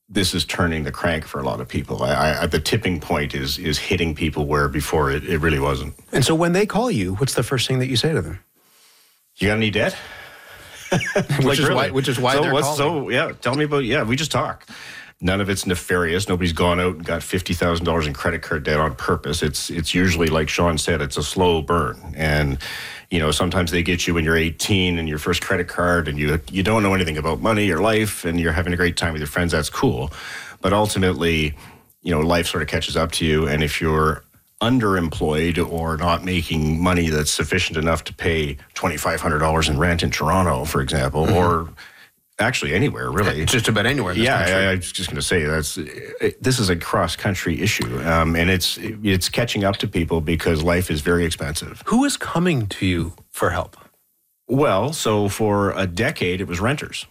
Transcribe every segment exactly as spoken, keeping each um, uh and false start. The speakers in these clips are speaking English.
this is turning the crank for a lot of people. I, I, the tipping point is is hitting people where before it, it really wasn't. And so when they call you, what's the first thing that you say to them? You got any debt? which, like, is really? why, which is why so they're what's, calling. So, yeah, tell me about, yeah, we just talk. None of it's nefarious. Nobody's gone out and got fifty thousand dollars in credit card debt on purpose. It's it's usually, like Sean said, it's a slow burn. And, you know, sometimes they get you when you're eighteen and your first credit card and you you don't know anything about money or life and you're having a great time with your friends. That's cool. But ultimately, you know, life sort of catches up to you. And if you're underemployed or not making money that's sufficient enough to pay twenty-five hundred dollars in rent in Toronto, for example, mm-hmm. or actually anywhere, really. Just about anywhere in this yeah, country. I, I was just going to say, that's it, this is a cross-country issue, um, and it's it's catching up to people because life is very expensive. Who is coming to you for help? Well, so for a decade, it was renters,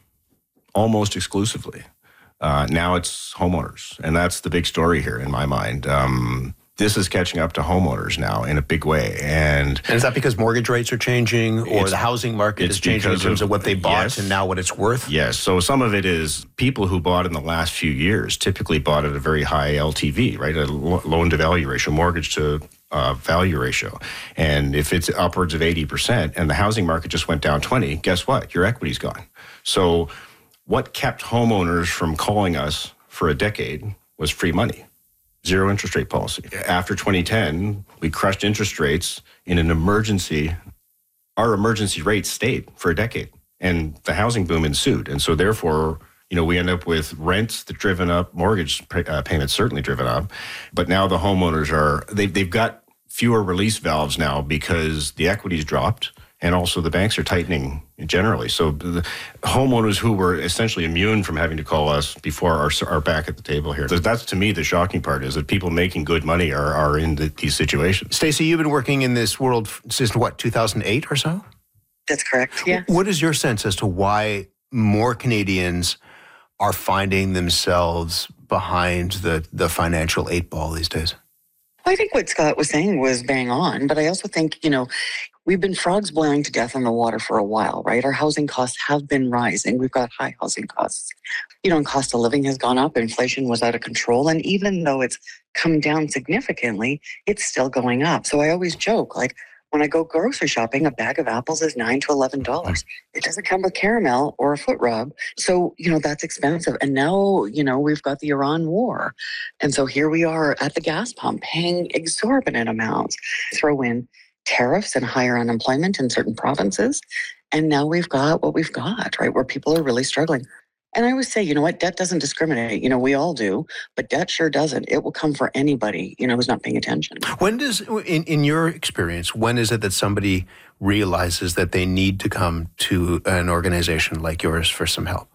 almost exclusively. Uh, now it's homeowners, and that's the big story here in my mind. Um, this is catching up to homeowners now in a big way. And, and is that because mortgage rates are changing or the housing market is changing in terms of, of what they bought yes, and now what it's worth? Yes. So some of it is people who bought in the last few years typically bought at a very high L T V, right? A loan-to-value ratio, mortgage to uh, value ratio. And if it's upwards of eighty percent and the housing market just went down twenty, guess what? Your equity's gone. So what kept homeowners from calling us for a decade was free money. Zero interest rate policy. After twenty ten, we crushed interest rates in an emergency. Our emergency rates stayed for a decade, and the housing boom ensued. And so therefore, you know, we end up with rents that driven up, mortgage pay, uh, payments certainly driven up. But now the homeowners are, they, they've got fewer release valves now because the equity's dropped. And also the banks are tightening generally. So the homeowners who were essentially immune from having to call us before are, are back at the table here. So that's, to me, the shocking part is that people making good money are, are in the, these situations. Stacey, you've been working in this world since, what, two thousand eight or so? That's correct, yeah. What is your sense as to why more Canadians are finding themselves behind the, the financial eight ball these days? I think what Scott was saying was bang on, but I also think, you know, we've been frogs boiling to death in the water for a while, right? Our housing costs have been rising. We've got high housing costs. You know, and cost of living has gone up. Inflation was out of control. And even though it's come down significantly, it's still going up. So I always joke, like, when I go grocery shopping, a bag of apples is nine to eleven dollars. It doesn't come with caramel or a foot rub. So, you know, that's expensive. And now, you know, we've got the Iran war. And so here we are at the gas pump paying exorbitant amounts. Throw in tariffs and higher unemployment in certain provinces. And now we've got what we've got, right, where people are really struggling. And I always say, you know what, debt doesn't discriminate. You know, we all do, but debt sure doesn't. It will come for anybody, you know, who's not paying attention. When does, in, in your experience, when is it that somebody realizes that they need to come to an organization like yours for some help?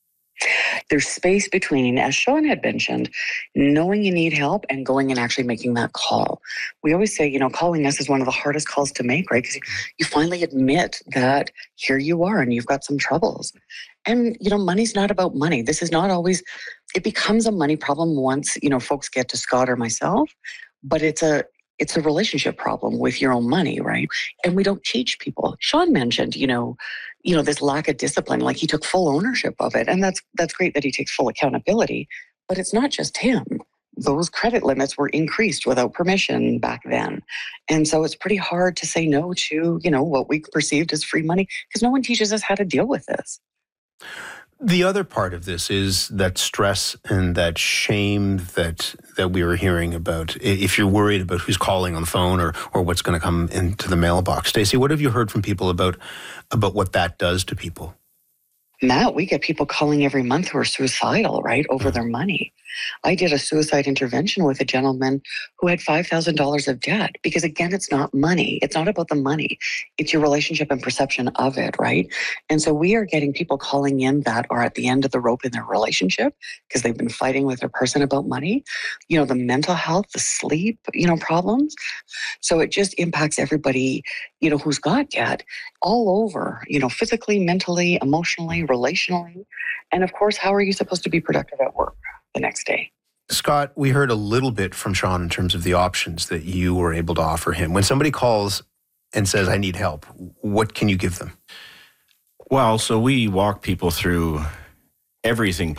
There's space between, as Sean had mentioned, knowing you need help and going and actually making that call. We always say, you know, calling us is one of the hardest calls to make, right? Because you finally admit that here you are and you've got some troubles. And, you know, money's not about money. This is not always, it becomes a money problem once, you know, folks get to Scott or myself, but it's a, it's a relationship problem with your own money, right? And we don't teach people. Sean mentioned, you know, you know, this lack of discipline, like he took full ownership of it. And that's that's great that he takes full accountability, but it's not just him. Those credit limits were increased without permission back then. And so it's pretty hard to say no to, you know, what we perceived as free money because no one teaches us how to deal with this. The other part of this is that stress and that shame that that we were hearing about. If you're worried about who's calling on the phone or or what's going to come into the mailbox. Stacey, what have you heard from people about about what that does to people? Matt, we get people calling every month who are suicidal, right, over their money. I did a suicide intervention with a gentleman who had five thousand dollars of debt because, again, it's not money. It's not about the money. It's your relationship and perception of it, right? And so we are getting people calling in that are at the end of the rope in their relationship because they've been fighting with their person about money, you know, the mental health, the sleep, you know, problems. So it just impacts everybody, you know, who's got debt all over, you know, physically, mentally, emotionally, relationally. And of course, how are you supposed to be productive at work the next day? Scott, we heard a little bit from Sean in terms of the options that you were able to offer him. When somebody calls and says, I need help, what can you give them? Well, so we walk people through everything